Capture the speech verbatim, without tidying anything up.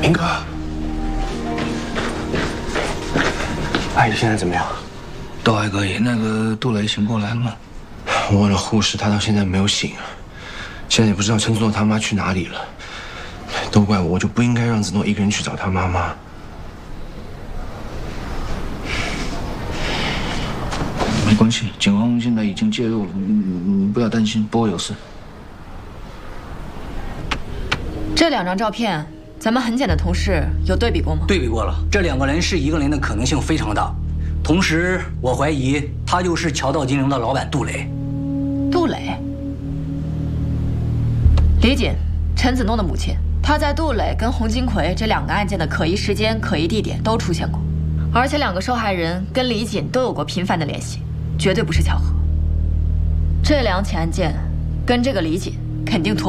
明哥，阿姨现在怎么样？ 都还可以。那个杜磊醒过来了吗？ 我问了护士，他到现在没有醒。现在也不知道陈子诺他妈去哪里了。都怪我，我就不应该让子诺一个人去找他妈妈。 没关系，警方现在已经介入了，你不要担心，不会有事。 这两张照片，咱们痕检的同事有对比过吗？ 对比过了，这两个人是一个人的可能性非常大。同时，我怀疑他就是乔道金融的老板杜磊。 杜磊，李锦，陈子诺的母亲，她在杜磊跟洪金奎这两个案件的可疑时间、可疑地点都出现过，而且两个受害人跟李锦都有过频繁的联系，绝对不是巧合。这两起案件跟这个李锦肯定脱。